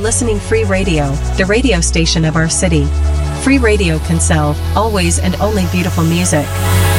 listening Free Radio, the radio station of our city. Free Radio can sell always and only beautiful music.